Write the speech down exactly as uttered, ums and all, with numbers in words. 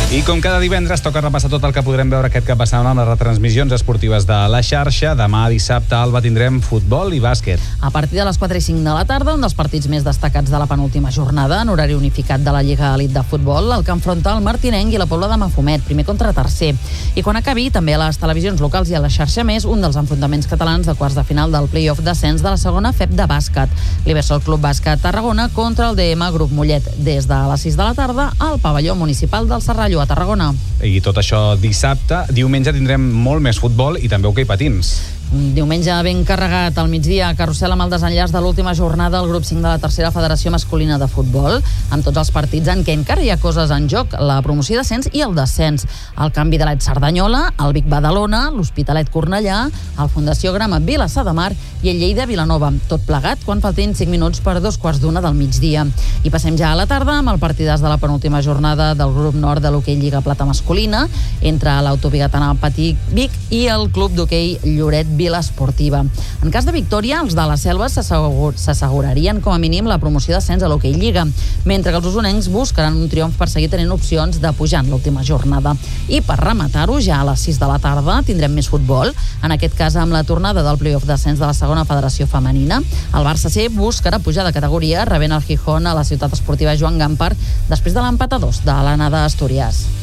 I com cada divendres toca repassar tot el que podrem veure aquest cap de setmana en les retransmissions esportives de la xarxa. Demà dissabte, Alba, tindrem futbol i bàsquet. A partir de les quatre i cinc de la tarda, un dels partits més destacats de la penúltima jornada, en horari unificat de la Lliga Elit de Futbol, el que enfronta el Martinenc i la Pobla de Mafumet, primer contra tercer. I quan acabi, també a les televisions locals i a la xarxa més, un dels enfrontaments catalans de quarts de final del play-off d'ascens de la segona F E B de bàsquet. L'Ibersol Club Bàsquet Tarragona contra el D M Grup Mollet, des de les sis de la tarda al pavelló municipal del Serrallo, a Tarragona. I tot això dissabte. Diumenge tindrem molt més futbol i també hoquei patins. Un diumenge ben carregat al migdia, carrusel amb el desenllaç de l'última jornada al grup cinc de la tercera Federació Masculina de Futbol, amb tots els partits en què encara hi ha coses en joc, la promoció d'ascens i el descens. El canvi de l'Ed Cerdanyola, el Vic Badalona, l'Hospitalet Cornellà, el Fundació Grama Vilassar de Mar i el Lleida Vilanova. Tot plegat quan faltin cinc minuts per dos quarts d'una del migdia. I passem ja a la tarda amb el partidàs de la penúltima jornada del grup nord de l'hoquei Lliga Plata Masculina entre l'Autobigatana Patí Vic i el Club d'Hoquei Lloret Vila Esportiva. En cas de victòria, els de la Selva s'assegurarien com a mínim la promoció d'ascens a l'Hoquei Lliga, mentre que els usonencs buscaran un triomf per seguir tenint opcions de pujar en l'última jornada. I per rematar-ho, ja a les sis de la tarda tindrem més futbol, en aquest cas amb la tornada del play-off d'ascens de la segona Federació Femenina. El Barça C buscarà pujar de categoria rebent el Gijón a la ciutat esportiva Joan Gampar després de l'empat a dos de l'Anada Astúries.